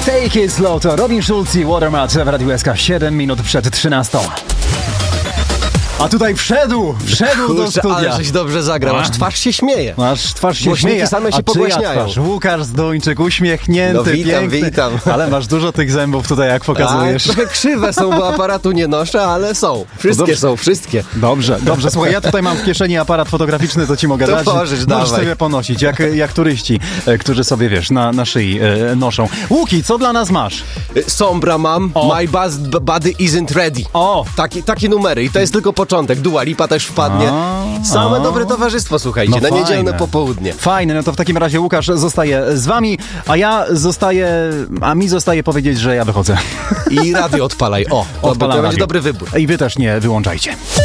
Take It Slow to Robin Schulz i Watermat w Radiu SK 7 minut przed 13. A tutaj wszedł do studia. Ale żeś dobrze zagrał, aż twarz się śmieje. Aż twarz się Głośniki śmieje. same się pogłaśniają. Łukasz Zduńczyk, uśmiechnięty, no, piękny. Witam. Ale masz dużo tych zębów tutaj, jak pokazujesz. Trochę krzywe są, bo aparatu nie noszę, ale są. Wszystkie. Dobrze. Słuchaj, ja tutaj mam w kieszeni aparat fotograficzny, to ci mogę to dać. Możesz sobie ponosić, jak turyści, którzy sobie, wiesz, na szyi noszą. Łuki, co dla nas masz? Sombra mam, My Body Isn't Ready. Takie numery i to jest tylko początek. Dua Lipa też wpadnie. Same dobre towarzystwo, słuchajcie, na niedzielne popołudnie. Fajne, no to w takim razie Łukasz zostaje z wami, a mi zostaje powiedzieć, że ja wychodzę. I radio odpalaj. To będzie dobry wybór. I wy też nie wyłączajcie.